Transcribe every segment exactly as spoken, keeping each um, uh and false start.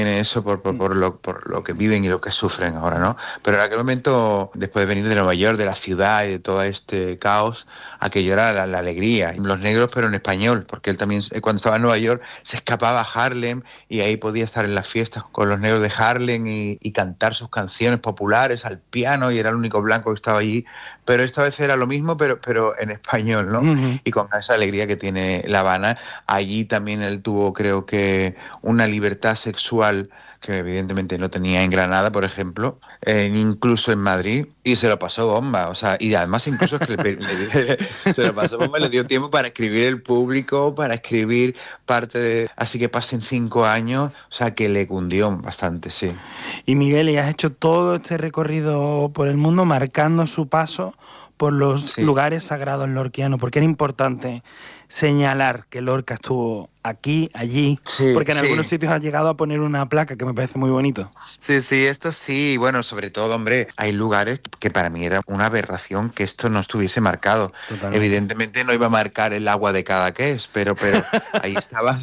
tiene eso por, por, por, lo, por lo que viven y lo que sufren ahora, ¿no? Pero en aquel momento, después de venir de Nueva York, de la ciudad y de todo este caos, aquello era la, la alegría. Los negros, pero en español, porque él también, cuando estaba en Nueva York, se escapaba a Harlem y ahí podía estar en las fiestas con los negros de Harlem y, y cantar sus canciones populares al piano, y era el único blanco que estaba allí. Pero esta vez era lo mismo, pero, pero en español, ¿no? Uh-huh. Y con esa alegría que tiene La Habana. Allí también él tuvo, creo que, una libertad sexual que evidentemente no tenía en Granada, por ejemplo, eh, ni incluso en Madrid, y se lo pasó bomba, o sea, y además incluso es que le, le, se lo pasó bomba, le dio tiempo para escribir El Público, para escribir parte de... Así que pasen cinco años, o sea, que le cundió bastante, sí. Y Miguel, y has hecho todo este recorrido por el mundo marcando su paso por los sí. lugares sagrados lorquianos, porque era importante señalar que Lorca estuvo aquí, allí, sí, porque en sí. algunos sitios ha llegado a poner una placa que me parece muy bonito. Sí, sí, esto sí, bueno, sobre todo, hombre, hay lugares que para mí era una aberración que esto no estuviese marcado. Totalmente. Evidentemente no iba a marcar el agua de Cadaqués, pero, pero ahí estaba,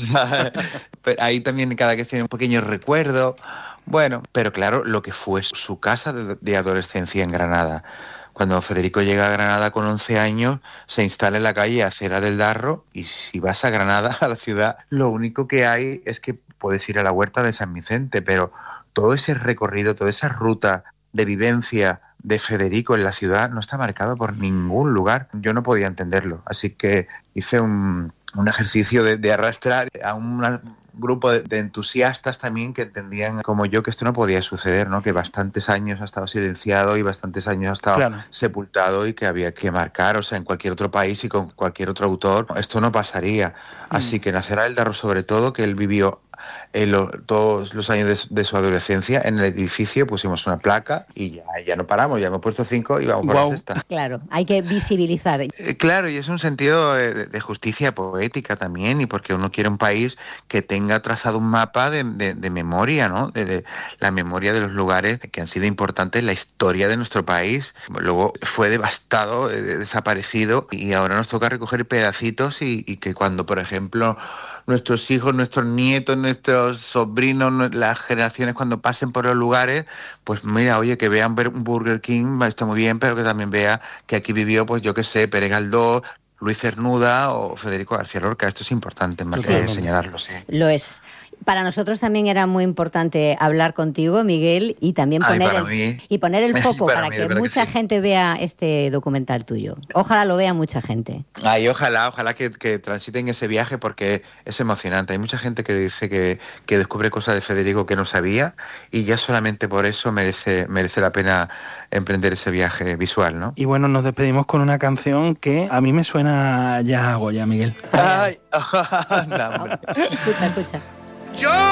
ahí también Cadaqués tiene un pequeño recuerdo, bueno, pero claro, lo que fue su casa de, de adolescencia en Granada. Cuando Federico llega a Granada con once años, se instala en la calle Acera del Darro, y si vas a Granada, a la ciudad, lo único que hay es que puedes ir a la huerta de San Vicente, pero todo ese recorrido, toda esa ruta de vivencia de Federico en la ciudad no está marcado por ningún lugar. Yo no podía entenderlo, así que hice un, un ejercicio de, de arrastrar a una... grupo de, de entusiastas también que entendían como yo que esto no podía suceder, ¿no? Que bastantes años ha estado silenciado y bastantes años ha estado claro. sepultado, y que había que marcar, o sea, en cualquier otro país y con cualquier otro autor esto no pasaría. Mm. Así que en Acera del Darro, sobre todo, que él vivió en lo, todos los años de, de su adolescencia, en el edificio pusimos una placa y ya, ya no paramos, ya hemos puesto cinco y vamos por wow. la sexta. Claro, hay que visibilizar. Eh, claro, y es un sentido de, de justicia poética también, y porque uno quiere un país que tenga trazado un mapa de, de, de memoria, ¿no? De, de la memoria de los lugares que han sido importantes en la historia de nuestro país. Luego fue devastado, eh, desaparecido, y ahora nos toca recoger pedacitos y, y que cuando, por ejemplo, nuestros hijos, nuestros nietos, nuestros sobrinos, las generaciones cuando pasen por los lugares, pues mira, oye, que vean un Burger King, está muy bien, pero que también vea que aquí vivió, pues yo qué sé, Pérez Galdós, Luis Cernuda o Federico García Lorca. Esto es importante sí, eh, señalarlo, sí. Lo es. Para nosotros también era muy importante hablar contigo, Miguel, y también poner, Ay, el, y poner el foco para, para mí, que mucha que sí. gente vea este documental tuyo. Ojalá lo vea mucha gente. Ay, ojalá, ojalá que, que transiten ese viaje, porque es emocionante. Hay mucha gente que dice que, que descubre cosas de Federico que no sabía, y ya solamente por eso merece, merece la pena emprender ese viaje visual, ¿no? Y bueno, nos despedimos con una canción que a mí me suena ya a Goya, Miguel. Ay, no, escucha, escucha. Yo